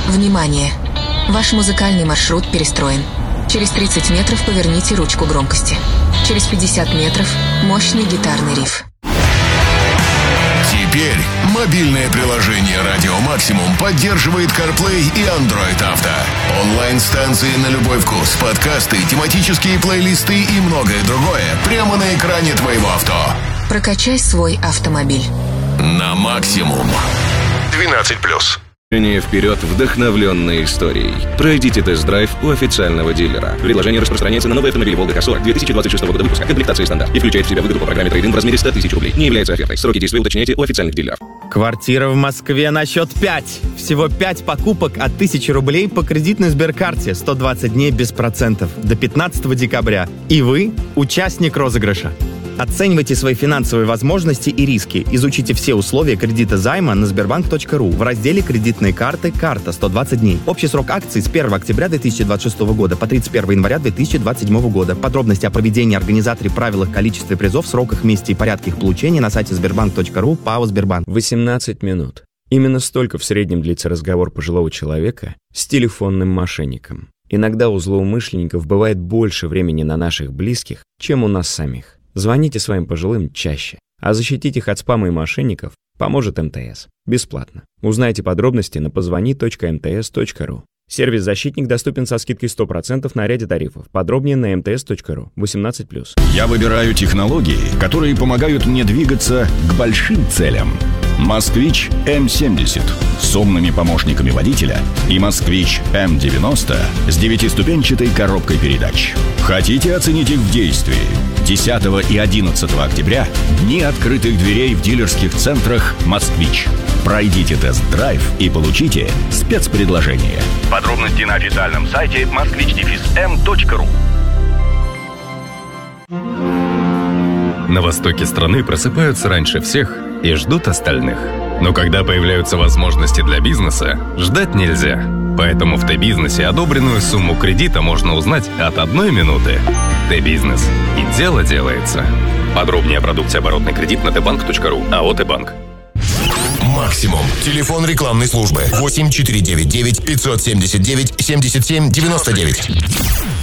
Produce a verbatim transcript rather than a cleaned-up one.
Внимание! Ваш музыкальный маршрут перестроен. Через тридцать метров поверните ручку громкости. Через пятьдесят метров мощный гитарный риф. Теперь мобильное приложение «Радио Максимум» поддерживает CarPlay и Android Auto. Онлайн-станции на любой вкус, подкасты, тематические плейлисты и многое другое прямо на экране твоего авто. Прокачай свой автомобиль. На максимум. двенадцать плюс. Вперед, вдохновленной историей. Пройдите тест-драйв у официального дилера. Предложение распространяется на новый автомобиль Volga ка сорок две тысячи двадцать шестого года выпуска. Комплектация стандарт. И включает в себя выгоду по программе трейд-ин в размере сто тысяч рублей. Не является офертой. Сроки действия уточняйте у официальных дилеров. Квартира в Москве на счет пять. Всего пять покупок от тысячи рублей по кредитной Сберкарте. сто двадцать дней без процентов. До пятнадцатого декабря. И вы участник розыгрыша. Оценивайте свои финансовые возможности и риски. Изучите все условия кредита займа на сбербанк точка ру в разделе «Кредитные карты. Карта. сто двадцать дней». Общий срок акций с первого октября две тысячи двадцать шестого года по тридцать первого января две тысячи двадцать седьмого года. Подробности о проведении, организаторе, правилах, количестве призов, сроках, месте и порядке их получения на сайте сбербанк точка ру, ПАО «Сбербанк». восемнадцать минут. Именно столько в среднем длится разговор пожилого человека с телефонным мошенником. Иногда у злоумышленников бывает больше времени на наших близких, чем у нас самих. Звоните своим пожилым чаще, а защитить их от спама и мошенников поможет эм тэ эс. Бесплатно. Узнайте подробности на позвони точка эм тэ эс точка ру. Сервис «Защитник» доступен со скидкой сто процентов на ряде тарифов. Подробнее на эм тэ эс точка ру. восемнадцать плюс. Я выбираю технологии, которые помогают мне двигаться к большим целям. «Москвич эм семьдесят» с умными помощниками водителя и «Москвич эм девяносто» с девятиступенчатой коробкой передач. Хотите оценить их в действии? десятого и одиннадцатого октября – дни открытых дверей в дилерских центрах «Москвич». Пройдите тест-драйв и получите спецпредложение. Подробности на официальном сайте москвич эм точка ру. На востоке страны просыпаются раньше всех и ждут остальных. Но когда появляются возможности для бизнеса, ждать нельзя. Поэтому в Т-бизнесе одобренную сумму кредита можно узнать от одной минуты. Т-бизнес. И дело делается. Подробнее о продукте оборотный кредит на тэ банк точка ру. АО «Т-банк». Максимум. Телефон рекламной службы. восемь четыре девять девять пятьсот семьдесят девять семьдесят семь девяносто девять.